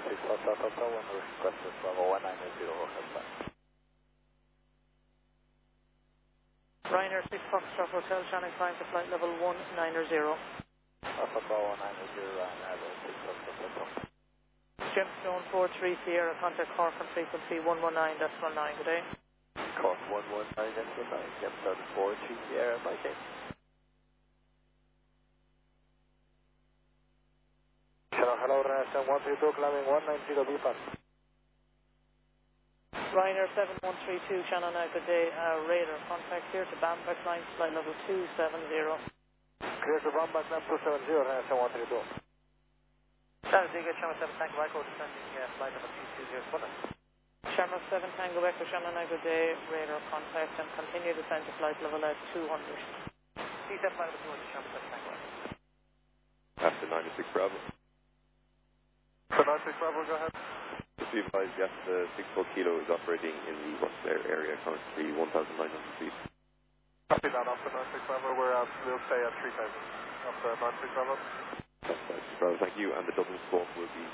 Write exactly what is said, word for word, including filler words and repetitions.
six four Delta one, request is level one nine zero, Hotel. Ryanair six Foxtrot Hotel, Shannon climb to flight level one nine zero. Alpha one nine zero, Ryanair six Foxtrot Hotel. Gemstone four three Sierra, contact Cork on frequency one one nine decimal nine, good day. Cork one one nine decimal nine, Gemstone four three Sierra, my case. Hello, hello, Ryanair one three two, climbing one nine zero, B pass. Ryanair seven one three two, Shannon, uh, good day. Uh, radar, contact here to Bamberg line, flight level two seven zero. Clear to Bamberg line two seven zero, Ryanair one three two. Shannon, do you get Shamrock seven Tango Echo descending uh, flight number two two zero, Scotland? Shamrock seven Tango Echo, Shannon, uh, good day. Radar, contact and continue descent to flight level uh, two hundred. C seven flight number two hundred, Shamrock seven Tango Echo. After ninety-six Bravo. For ninety-six Bravo, go ahead. Just be advised, yes, the six four kilo is operating in the Russell area, currently one thousand nine hundred feet. Copy that, after ninety-six Bravo, we're at, we'll stay at three thousand. After ninety-six Bravo. That's right, Bravo, thank you, and the Dublin squawk will be